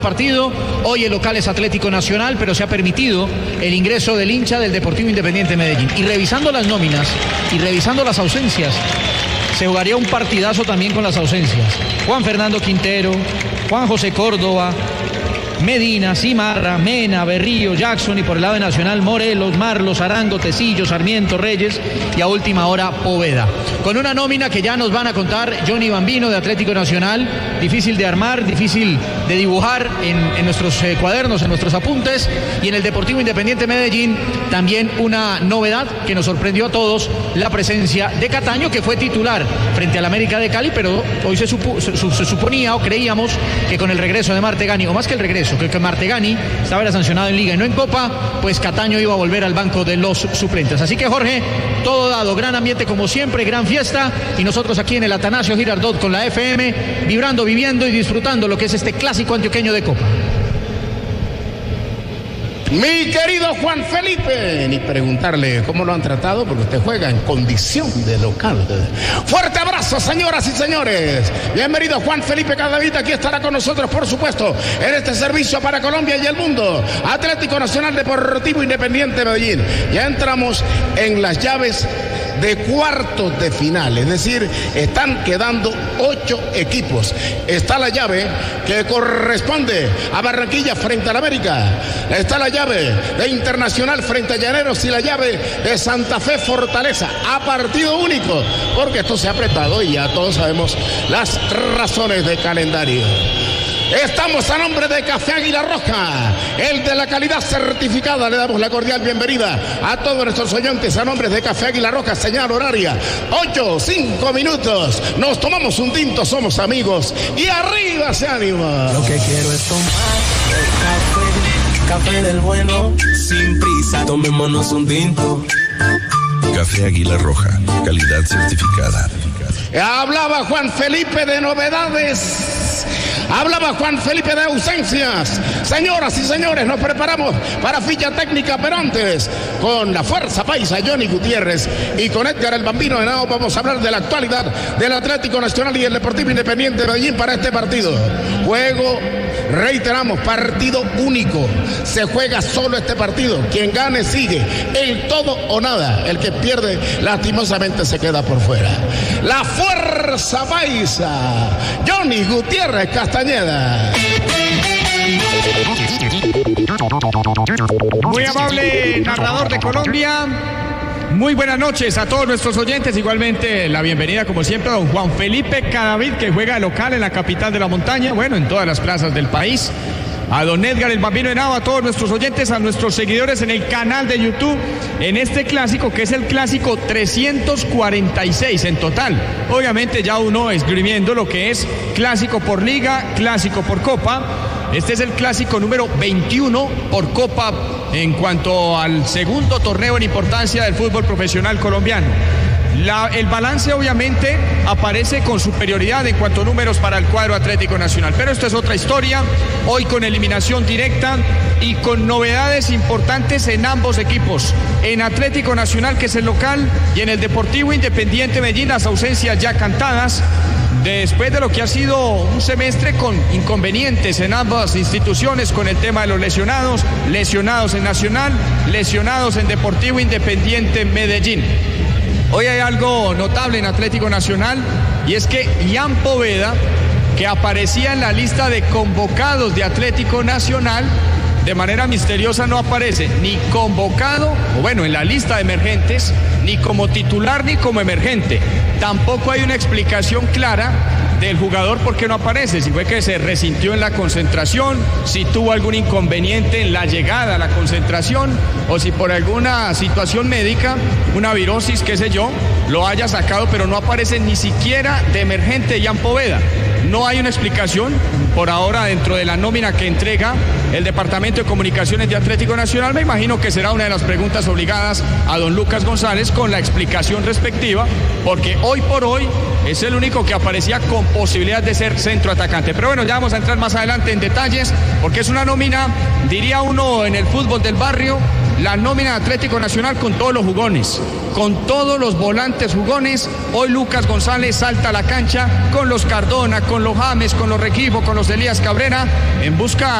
Partido, hoy el local es Atlético Nacional, pero se ha permitido el ingreso del hincha del Deportivo Independiente Medellín. Y revisando las nóminas y revisando las ausencias, se jugaría un partidazo también con las ausencias. Juan Fernando Quintero, Juan José Córdoba, Medina, Cimarra, Mena, Berrío, Jackson, y por el lado de Nacional, Morelos, Marlos, Arango, Tecillo, Sarmiento, Reyes y a última hora Poveda. Con una nómina que ya nos van a contar Johnny Bambino de Atlético Nacional, difícil de armar, difícil de dibujar en nuestros cuadernos, en nuestros apuntes, y en el Deportivo Independiente Medellín también una novedad que nos sorprendió a todos, la presencia de Cataño, que fue titular frente al América de Cali, pero hoy se suponía o creíamos que con el regreso de Martegani, o más que el regreso, que Martegani estaba sancionado en Liga y no en Copa, pues Cataño iba a volver al banco de los suplentes. Así que Jorge, todo dado, gran ambiente como siempre, gran fiesta, y nosotros aquí en el Atanasio Girardot con la FM, vibrando, viviendo y disfrutando lo que es este clásico antioqueño de Copa. Mi querido Juan Felipe, ni preguntarle cómo lo han tratado, porque usted juega en condición de local. Fuerte abrazo, señoras y señores. Bienvenido Juan Felipe Cadavid, aquí estará con nosotros, por supuesto, en este servicio para Colombia y el mundo. Atlético Nacional Deportivo Independiente Medellín. Ya entramos en las llaves de cuartos de final, es decir, están quedando 8 equipos. Está la llave que corresponde a Barranquilla frente al América, está la llave de Internacional frente a Llaneros y la llave de Santa Fe Fortaleza, a partido único, porque esto se ha apretado y ya todos sabemos las razones de calendario. Estamos a nombre de Café Águila Roja, el de la calidad certificada. Le damos la cordial bienvenida a todos nuestros oyentes a nombre de Café Águila Roja. Señal horaria 8:05 minutos. Nos tomamos un tinto, somos amigos y arriba se anima. Lo que quiero es tomar café del bueno, sin prisa. Tomémonos un tinto. Café Águila Roja, calidad certificada. Hablaba Juan Felipe de novedades. Hablaba Juan Felipe de ausencias. Señoras y señores, nos preparamos para ficha técnica, pero antes, con la fuerza paisa Johnny Gutiérrez y con Edgar el Bambino de Henao, vamos a hablar de la actualidad del Atlético Nacional y el Deportivo Independiente de Medellín para este partido. Juego, reiteramos, partido único. Se juega solo este partido. Quien gane sigue. El todo o nada. El que pierde, lastimosamente, se queda por fuera. La fuerza paisa Johnny Gutiérrez Castañeda. Muy amable narrador de Colombia. Muy buenas noches a todos nuestros oyentes. Igualmente la bienvenida, como siempre, a don Juan Felipe Cadavid, que juega local en la capital de la montaña, bueno, en todas las plazas del país. A don Edgar el Bambino de Henao, a todos nuestros oyentes, a nuestros seguidores en el canal de YouTube, en este clásico que es el clásico 346 en total. Obviamente ya uno esgrimiendo lo que es clásico por liga, clásico por copa. Este es el clásico número 21 por copa en cuanto al segundo torneo en importancia del fútbol profesional colombiano. El balance obviamente aparece con superioridad en cuanto a números para el cuadro Atlético Nacional, pero esto es otra historia, hoy con eliminación directa y con novedades importantes en ambos equipos, en Atlético Nacional, que es el local, y en el Deportivo Independiente Medellín, las ausencias ya cantadas, después de lo que ha sido un semestre con inconvenientes en ambas instituciones, con el tema de los lesionados en Nacional, lesionados en Deportivo Independiente Medellín. Hoy hay algo notable en Atlético Nacional, y es que Ian Poveda, que aparecía en la lista de convocados de Atlético Nacional, de manera misteriosa no aparece ni convocado, o bueno, en la lista de emergentes, ni como titular ni como emergente. Tampoco hay una explicación clara del jugador por qué no aparece, si fue que se resintió en la concentración, si tuvo algún inconveniente en la llegada a la concentración, o si por alguna situación médica, una virosis, qué sé yo, lo haya sacado, pero no aparece ni siquiera de emergente Ian Poveda. No hay una explicación por ahora dentro de la nómina que entrega el Departamento de Comunicaciones de Atlético Nacional. Me imagino que será una de las preguntas obligadas a don Lucas González con la explicación respectiva, porque hoy por hoy es el único que aparecía con posibilidad de ser centro atacante. Pero bueno, ya vamos a entrar más adelante en detalles, porque es una nómina, diría uno en el fútbol del barrio, la nómina de Atlético Nacional con todos los jugones, con todos los volantes jugones. Hoy Lucas González salta a la cancha con los Cardona, con los James, con los Rengifo, con los Elías Cabrera, en busca